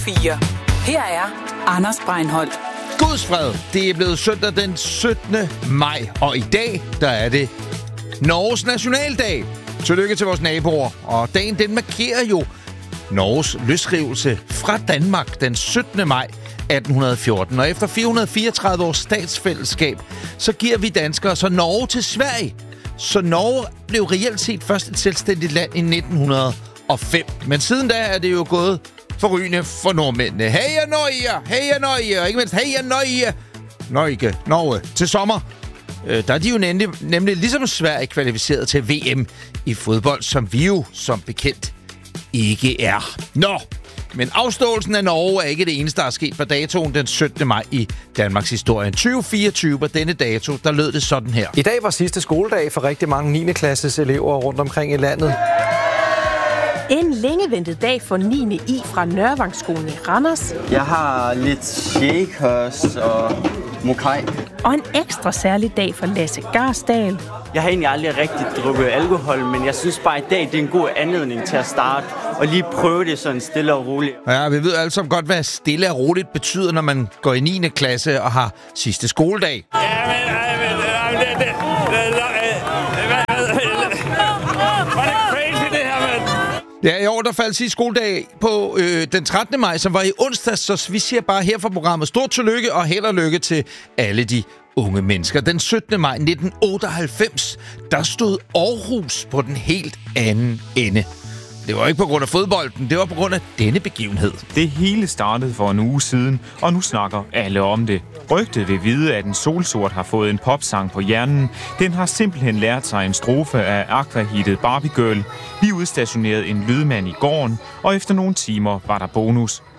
4. Her er Anders Breinholt. Guds fred. Det er blevet søndag den 17. maj, og i dag, der er det Norges nationaldag. Tillykke til vores naboer. Og dagen, den markerer jo Norges løsrivelse fra Danmark den 17. maj 1814. Og efter 434 års statsfællesskab, så giver vi danskere så Norge til Sverige. Så Norge blev reelt set først et selvstændigt land i 1905. Men siden da er det jo gået forrygende for nordmændene. Heia Norge, og ikke mindst heia Norge til sommer. Der er de jo nemlig ligesom Sverige kvalificeret til VM i fodbold, som vi jo som bekendt ikke er. Nå, men afståelsen af Norge er ikke det eneste, der er sket på datoen den 17. maj i Danmarks historie. 2024 på denne dato, der lød det sådan her. I dag var sidste skoledag for rigtig mange 9. klasses elever rundt omkring i landet. En længe ventet dag for 9. I fra Nørrevangsskolen i Randers. Jeg har lidt shakers og mokai. Og en ekstra særlig dag for Lasse Garsdal. Jeg har egentlig aldrig rigtig drukket alkohol, men jeg synes bare, at i dag det er en god anledning til at starte og lige prøve det sådan stille og roligt. Ja, vi ved alle sammen godt, hvad stille og roligt betyder, når man går i 9. klasse og har sidste skoledag. Ja, i år der faldt sidste skoledag på den 13. maj, som var i onsdag, så vi siger bare her fra programmet stort tillykke og held og lykke til alle de unge mennesker. Den 17. maj 1998, der stod Aarhus på den helt anden ende. Det var ikke på grund af fodbolden, det var på grund af denne begivenhed. Det hele startede for en uge siden, og nu snakker alle om det. Rygtet vil vide, at en solsort har fået en popsang på hjernen. Den har simpelthen lært sig en strofe af Aqua-hittet Barbie Girl. Vi udstationerede en lydmand i gården, og efter nogle timer var der bonus.